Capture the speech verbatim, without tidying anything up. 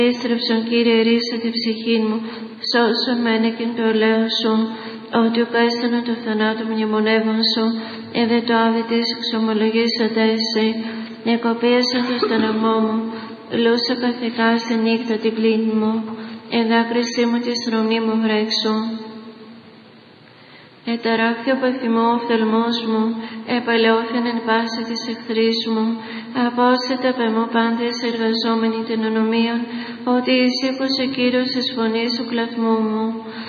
Έστρεψον, Κύριε, ρίσε τη ψυχή μου, σώσον με ένεκεν το ελέος σου, ότι ο κάστανο του θανάτου μνημονεύων σου, εν δε το άδει της εξομολογήσατε εσύ, εκοπίασαν το στεναγμό μου, λούσα καθηκά στη νύχτα την πλήνη μου, εν δάκρυσή μου τη στρωμή μου βρέξου. Εταράχθη από θυμό ο φθαλμός μου, επαλαιώθεν εν πάση της εχθρής μου, απόσυτα απ' εμού πάντες εργαζόμενοι την ονομίαν, ότι εισήκωσε Κύριος της φωνής του κλαθμού μου.